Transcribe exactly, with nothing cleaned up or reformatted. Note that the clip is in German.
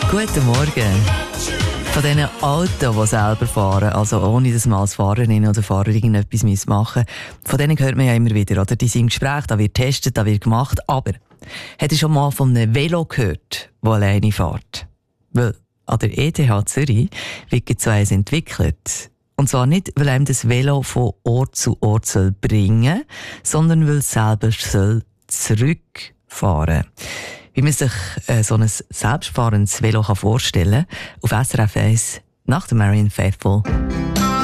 Guten Morgen. Von diesen Autos, die selber fahren, also ohne dass man als Fahrerin oder Fahrer irgendetwas machen muss, von denen hört man ja immer wieder, oder? Die sind im Gespräch, da wird getestet, da wird gemacht, aber hat ihr schon mal von einem Velo gehört, das alleine fährt? Weil an der E T H Zürich wird so eins entwickelt. Und zwar nicht, weil einem das Velo von Ort zu Ort soll bringen, sondern weil es selber soll zurückfahren. Wie man sich äh, so ein selbstfahrendes Velo kann vorstellen kann, auf S R F eins nach der Marianne Faithfull.